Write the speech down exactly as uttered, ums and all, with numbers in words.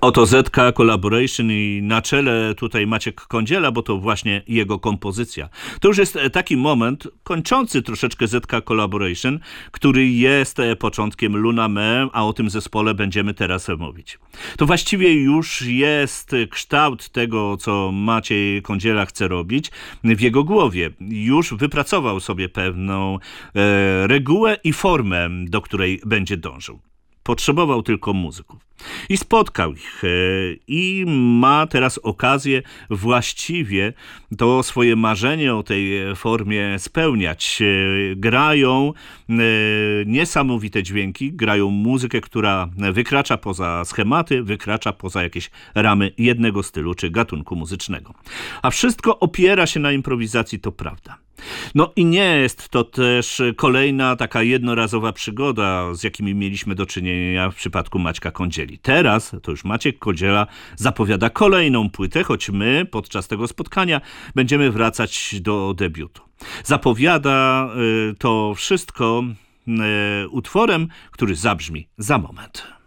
Oto Z K Collaboration i na czele tutaj Maciek Kądziela, bo to właśnie jego kompozycja. To już jest taki moment kończący troszeczkę Z K Collaboration, który jest początkiem Luna Me, a o tym zespole będziemy teraz mówić. To właściwie już jest kształt tego, co Maciej Kądziela chce robić w jego głowie. Już wypracował sobie pewną e, regułę i formę, do której będzie dążył. Potrzebował tylko muzyków. I spotkał ich. I ma teraz okazję właściwie to swoje marzenie o tej formie spełniać. Grają niesamowite dźwięki, grają muzykę, która wykracza poza schematy, wykracza poza jakieś ramy jednego stylu czy gatunku muzycznego. A wszystko opiera się na improwizacji, to prawda. No i nie jest to też kolejna taka jednorazowa przygoda, z jakimi mieliśmy do czynienia w przypadku Maćka Kądzieli. Teraz to już Maciek Kądziela zapowiada kolejną płytę, choć my podczas tego spotkania będziemy wracać do debiutu. Zapowiada y, to wszystko y, utworem, który zabrzmi za moment.